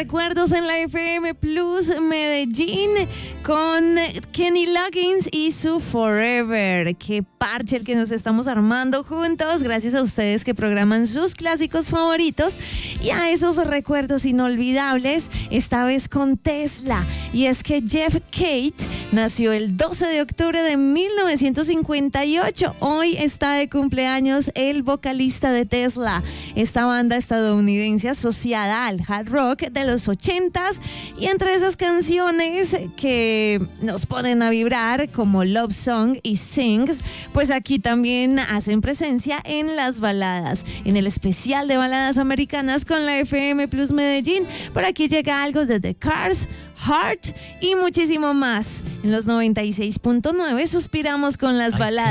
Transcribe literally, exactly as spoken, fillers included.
recuerdos en la F M Plus Medellín con Kenny Loggins y su Forever. Qué parche el que nos estamos armando juntos, gracias a ustedes que programan sus clásicos favoritos y a esos recuerdos inolvidables, esta vez con Tesla. Y es que Jeff Kate nació el doce de octubre de mil novecientos cincuenta y ocho. Hoy está de cumpleaños el vocalista de Tesla, esta banda estadounidense asociada al hard rock de los ochentas, y entre esas canciones que nos ponen a vibrar como Love Song y Sings, pues aquí también hacen presencia en las baladas, en el especial de baladas americanas con la F M Plus Medellín. Por aquí llega algo de The Cars, Heart y muchísimo más. En los noventa y seis punto nueve suspiramos con las baladas.